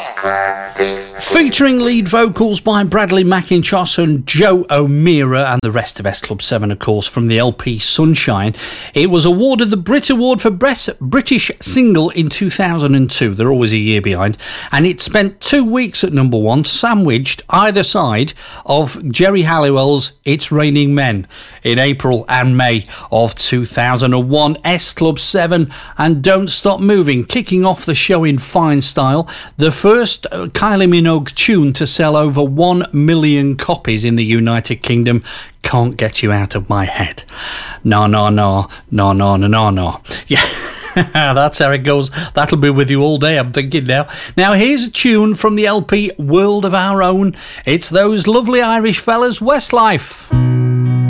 Featuring lead vocals by Bradley McIntosh and Joe O'Meara and the rest of S Club 7, of course, from the LP Sunshine. It was awarded the Brit Award for Best British Single in 2002. They're always a year behind. And it spent 2 weeks at number one, sandwiched either side of Jerry Halliwell's It's Raining Men in April and May of 2001. S Club 7 and Don't Stop Moving, kicking off the show in fine style. The first Kylie Minogue tune to sell over 1 million copies in the United Kingdom. Can't Get You Out of My Head. No. Yeah. That's how it goes. That'll be with you all day, I'm thinking now. Now, here's a tune from the LP World of Our Own. It's those lovely Irish fellas, Westlife.